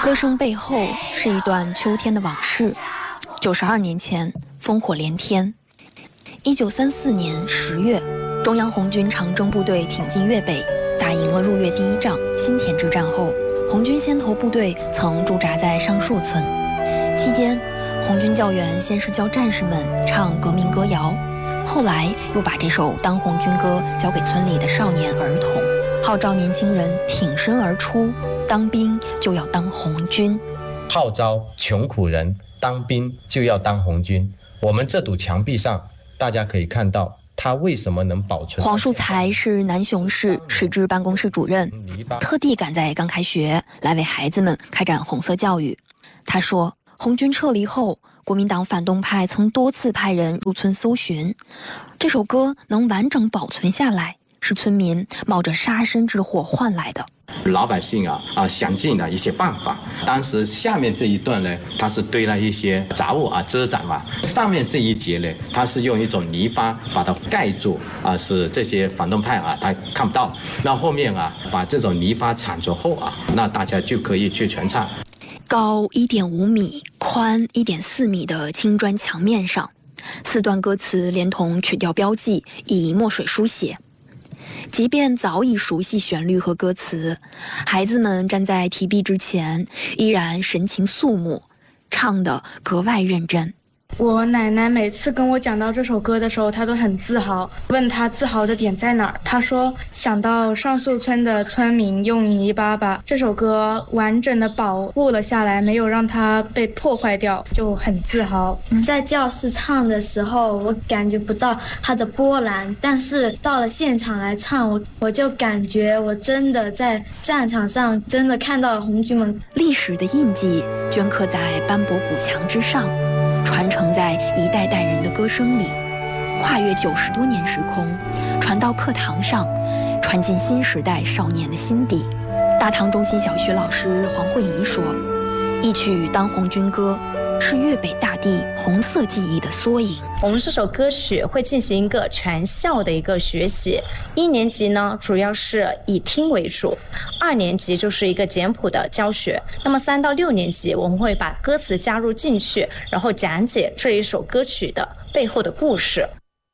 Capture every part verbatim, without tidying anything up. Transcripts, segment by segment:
歌声背后是一段秋天的往事。九十二年前，烽火连天。一九三四年十月，中央红军长征部队挺进粤北，打赢了入粤第一仗新田之战后，红军先头部队曾驻扎在上树村。期间，红军教员先是教战士们唱革命歌谣，后来又把这首《当红军歌》交给村里的少年儿童，号召年轻人挺身而出，当兵就要当红军， 号召穷苦人当兵就要当红军。我们这堵墙壁上，大家可以看到它为什么能保存。 黄树才是南雄市市支办公室主任，特地赶在刚开学来为孩子们开展红色教育。他说，红军撤离后，国民党反动派曾多次派人入村搜寻，这首歌能完整保存下来，是村民冒着杀身之祸换来的。 老百姓啊啊想尽了一些办法。当时下面这一段呢，它是堆了一些杂物啊遮挡嘛；上面这一节呢，它是用一种泥巴把它盖住啊，使这些反动派啊他看不到。那后面啊把这种泥巴铲除后啊，那大家就可以去全唱。 高一点五米、宽一点四米的青砖墙面上，四段歌词连同曲调标记以墨水书写。即便早已熟悉旋律和歌词，孩子们站在题壁之前，依然神情肃穆，唱得格外认真。 我奶奶每次跟我讲到这首歌的时候，她都很自豪，问她自豪的点在哪儿。她说想到上树村的村民用泥巴把这首歌完整的保护了下来，没有让它被破坏掉，就很自豪。 在教室唱的时候，我感觉不到它的波澜，但是到了现场来唱，我我就感觉我真的在战场上真的看到了红军们。 历史的印记镌刻在斑驳古墙之上，传承在一代代人的歌声里，跨越九十多年时空，传到课堂上，传进新时代少年的心底。大塘中心小学老师黄慧仪说，一曲《当红军歌》是粤北大地红色记忆的缩影。 我们这首歌曲会进行一个全校的一个学习，一年级呢主要是以听为主，二年级就是一个简谱的教学，那么三到六年级我们会把歌词加入进去，然后讲解这一首歌曲的背后的故事。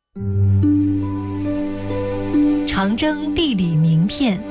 长征地理名片。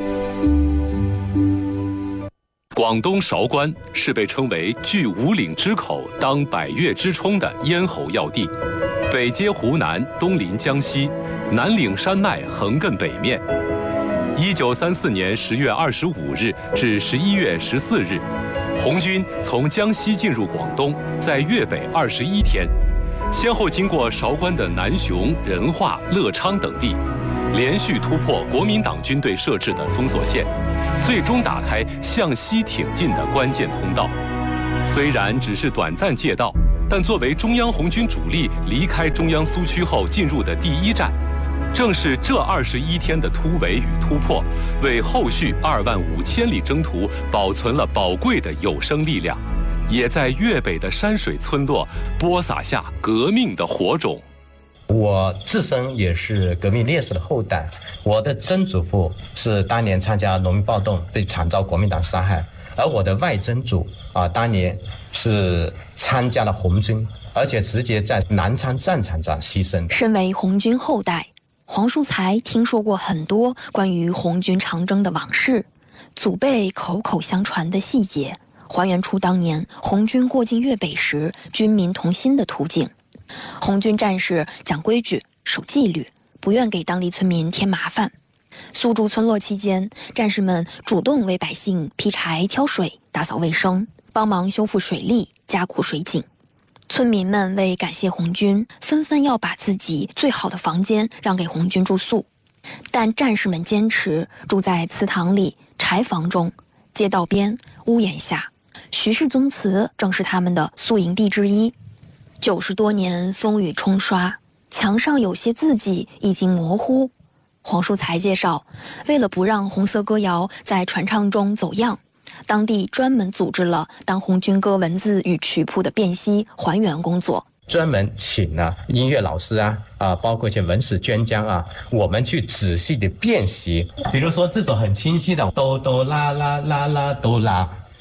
广东韶关是被称为据五岭之口当百越之冲的咽喉要地，北接湖南，东临江西，南岭山脉横亘北面。一九三四年十月二十五日至十一月十四日，红军从江西进入广东，在粤北二十一天，先后经过韶关的南雄、仁化、乐昌等地，连续突破国民党军队设置的封锁线，最终打开向西挺进的关键通道。虽然只是短暂借道，但作为中央红军主力离开中央苏区后进入的第一站，正是这二十一天的突围与突破，为后续二万五千里征途保存了宝贵的有生力量，也在粤北的山水村落播撒下革命的火种。 我自身也是革命烈士的后代，我的曾祖父是当年参加农民暴动被惨遭国民党杀害，而我的外曾祖啊，当年是参加了红军，而且直接在南昌战场上牺牲的。 身为红军后代，黄树才听说过很多关于红军长征的往事，祖辈口口相传的细节，还原出当年红军过境粤北时军民同心的图景。红军战士讲规矩、守纪律，不愿给当地村民添麻烦。苏筑村落期间，战士们主动为百姓劈柴、挑水、打扫卫生，帮忙修复水利、加固水井。村民们为感谢红军，纷纷要把自己最好的房间让给红军住宿，但战士们坚持住在祠堂里、柴房中、街道边、屋檐下。徐氏宗祠正是他们的宿营地之一。九十多年风雨冲刷，墙上有些字迹已经模糊。黄树才介绍，为了不让红色歌谣在传唱中走样，当地专门组织了当红军歌文字与曲谱的辨析还原工作， 专门请了音乐老师啊啊，包括一些文史专家啊，我们去仔细的辨析。比如说这种很清晰的哆哆啦啦啦啦哆啦，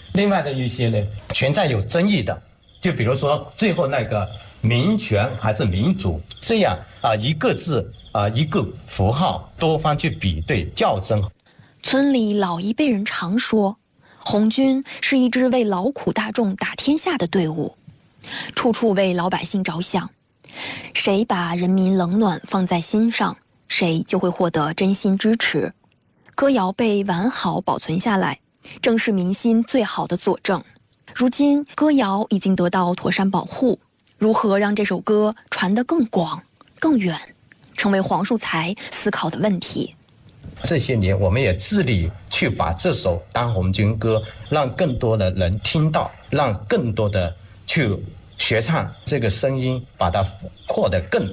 另外的一些呢，存在有争议的，就比如说最后那个民权还是民主，这样啊、呃、一个字啊、呃、一个符号，多方去比对较真。 村里老一辈人常说，红军是一支为劳苦大众打天下的队伍，处处为老百姓着想。谁把人民冷暖放在心上，谁就会获得真心支持。歌谣被完好保存下来，正是民心最好的佐证。如今歌谣已经得到妥善保护，如何让这首歌传得更广更远，成为黄树才思考的问题。 这些年我们也致力去把这首当红军歌让更多的人听到，让更多的去学唱，这个声音把它扩得更